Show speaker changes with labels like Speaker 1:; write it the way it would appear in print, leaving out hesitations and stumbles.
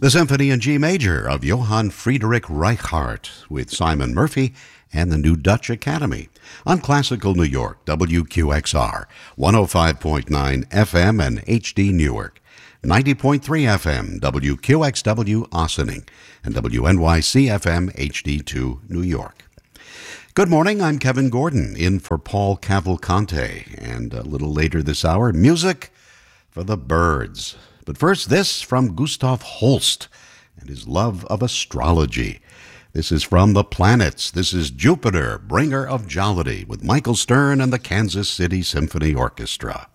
Speaker 1: The Symphony in G Major of Johann Friedrich Reichardt with Simon Murphy and the New Dutch Academy on Classical New York, WQXR, 105.9 FM and HD Newark, 90.3 FM, WQXW Ossining, and WNYC FM HD2 New York. Good morning, I'm Kevin Gordon, in for Paul Cavalcante, and a little later this hour, music for the birds. But first, this from Gustav Holst and his love of astrology. This is from the planets. This is Jupiter, bringer of jollity, with Michael Stern and the Kansas City Symphony Orchestra.